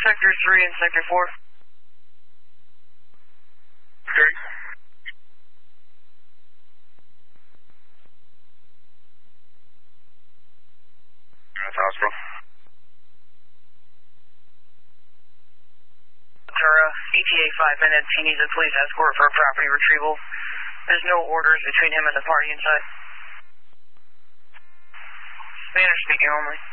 Sector 3 and Sector 4. Okay. That's hospital. Ventura, ETA 5 minutes. He needs a police escort for a property retrieval. There's no orders between him and the party inside. Spanish speaking only.